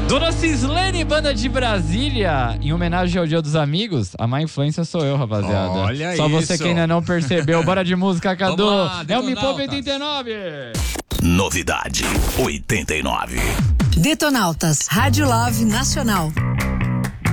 Dona Cislene, banda de Brasília, em homenagem ao Dia dos Amigos, a má influência sou eu, rapaziada. Olha Só você isso. que ainda não percebeu. Bora de música, Cadu. Lá, É o Me Poupa Detonautas. 89. Novidade 89. Detonautas, Rádio Love Nacional.